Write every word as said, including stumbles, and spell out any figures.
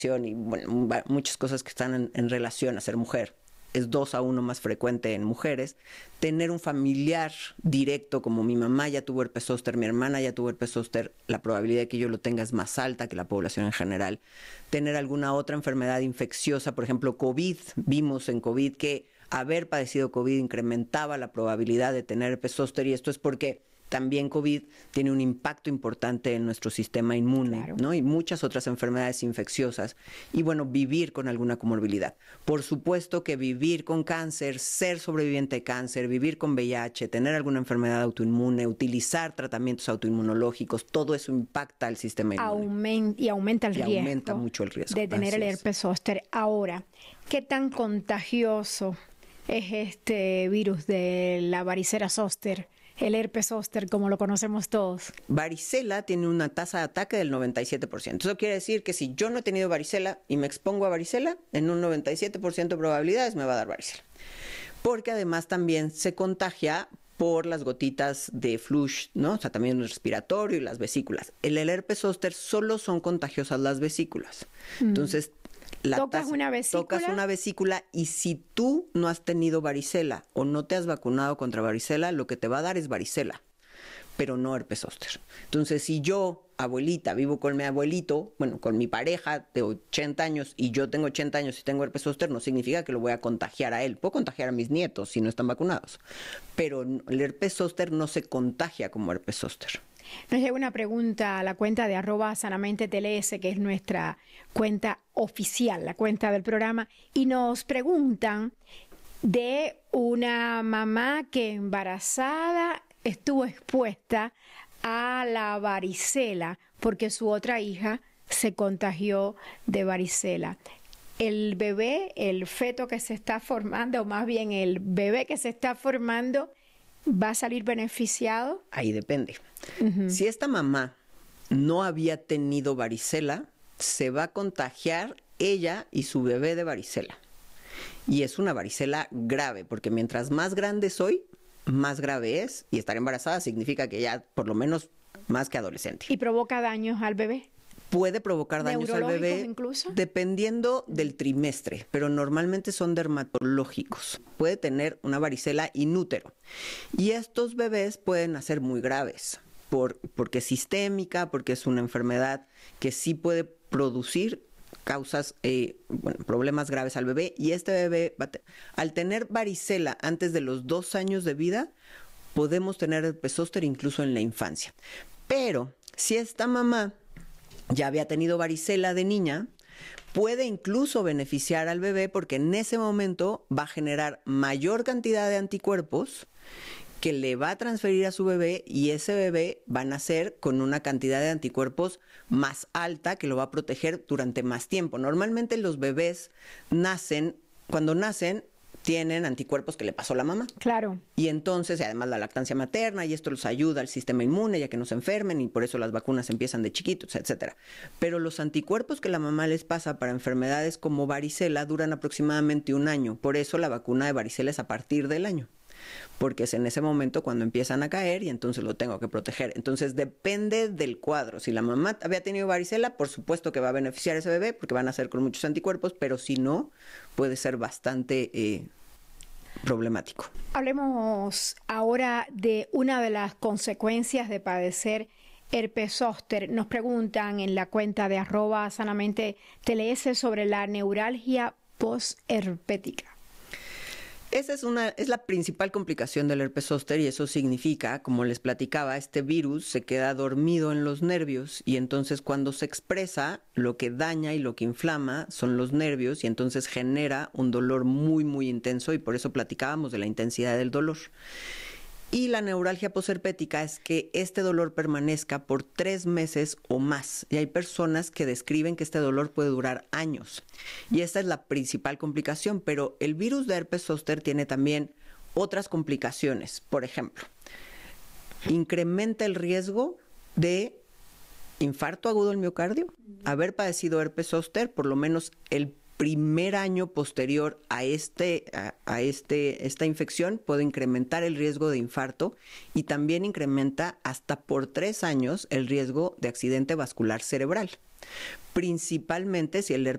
y bueno, muchas cosas que están en, en relación a ser mujer. Es dos a uno más frecuente en mujeres. Tener un familiar directo, como mi mamá ya tuvo herpes zóster, mi hermana ya tuvo herpes zóster, la probabilidad de que yo lo tenga es más alta que la población en general. Tener alguna otra enfermedad infecciosa, por ejemplo, COVID. Vimos en COVID que haber padecido COVID incrementaba la probabilidad de tener herpes zóster, y esto es porque también COVID tiene un impacto importante en nuestro sistema inmune, claro, ¿no? Y muchas otras enfermedades infecciosas. Y bueno, vivir con alguna comorbilidad. Por supuesto que vivir con cáncer, ser sobreviviente de cáncer, vivir con V I H, tener alguna enfermedad autoinmune, utilizar tratamientos autoinmunológicos, todo eso impacta al sistema inmune. Aument y aumenta el y riesgo. aumenta mucho el riesgo De tener Así el es. herpes zóster. Ahora, ¿qué tan contagioso es este virus de la varicela zóster? El herpes zóster, como lo conocemos todos. Varicela tiene una tasa de ataque del noventa y siete por ciento. Eso quiere decir que si yo no he tenido varicela y me expongo a varicela, en un noventa y siete por ciento de probabilidades me va a dar varicela. Porque además también se contagia por las gotitas de flush, ¿no? O sea, también el respiratorio y las vesículas. En el herpes zóster solo son contagiosas las vesículas. Mm. Entonces, La tocas tasa, una vesícula. Tocas una vesícula y si tú no has tenido varicela o no te has vacunado contra varicela, lo que te va a dar es varicela, pero no herpes zóster. Entonces, si yo, abuelita, vivo con mi abuelito, bueno, con mi pareja de ochenta años y yo tengo ochenta años y tengo herpes zóster, no significa que lo voy a contagiar a él. Puedo contagiar a mis nietos si no están vacunados, pero el herpes zóster no se contagia como herpes zóster. Nos llega una pregunta a la cuenta de arroba sanamente T L S, que es nuestra cuenta oficial, la cuenta del programa, y nos preguntan de una mamá que embarazada estuvo expuesta a la varicela porque su otra hija se contagió de varicela. El bebé, el feto que se está formando, o más bien el bebé que se está formando, ¿va a salir beneficiado? Ahí depende. Uh-huh. Si esta mamá no había tenido varicela, se va a contagiar ella y su bebé de varicela. Y es una varicela grave, porque mientras más grande soy, más grave es, y estar embarazada significa que ya por lo menos más que adolescente. ¿Y provoca daños al bebé? Puede provocar daños al bebé incluso, dependiendo del trimestre, pero normalmente son dermatológicos. Puede tener una varicela inútero. Y estos bebés pueden nacer muy graves, por, porque es sistémica, porque es una enfermedad que sí puede producir causas, eh, bueno, problemas graves al bebé. Y este bebé, va te, al tener varicela antes de los dos años de vida, podemos tener herpes zóster incluso en la infancia. Pero si esta mamá ya había tenido varicela de niña, puede incluso beneficiar al bebé porque en ese momento va a generar mayor cantidad de anticuerpos que le va a transferir a su bebé, y ese bebé va a nacer con una cantidad de anticuerpos más alta que lo va a proteger durante más tiempo. Normalmente los bebés nacen, cuando nacen, tienen anticuerpos que le pasó la mamá. Claro. Y entonces, además la lactancia materna, y esto los ayuda al sistema inmune, ya que no se enfermen, y por eso las vacunas empiezan de chiquitos, etcétera. Pero los anticuerpos que la mamá les pasa para enfermedades como varicela duran aproximadamente un año. Por eso la vacuna de varicela es a partir del año, porque es en ese momento cuando empiezan a caer y entonces lo tengo que proteger. Entonces depende del cuadro. Si la mamá había tenido varicela, por supuesto que va a beneficiar a ese bebé porque van a nacer con muchos anticuerpos, pero si no, puede ser bastante eh, problemático. Hablemos ahora de una de las consecuencias de padecer herpes zóster. Nos preguntan en la cuenta de arroba sanamente T L S sobre la neuralgia postherpética. Esa es, una, es la principal complicación del herpes zóster, y eso significa, como les platicaba, este virus se queda dormido en los nervios, y entonces cuando se expresa, lo que daña y lo que inflama son los nervios, y entonces genera un dolor muy, muy intenso, y por eso platicábamos de la intensidad del dolor. Y la neuralgia postherpética es que este dolor permanezca por tres meses o más. Y hay personas que describen que este dolor puede durar años. Y esta es la principal complicación. Pero el virus de herpes zóster tiene también otras complicaciones. Por ejemplo, incrementa el riesgo de infarto agudo del miocardio. Haber padecido herpes zóster, por lo menos el primer año posterior a, este, a, a este, esta infección puede incrementar el riesgo de infarto y también incrementa hasta por tres años el riesgo de accidente vascular cerebral, principalmente si el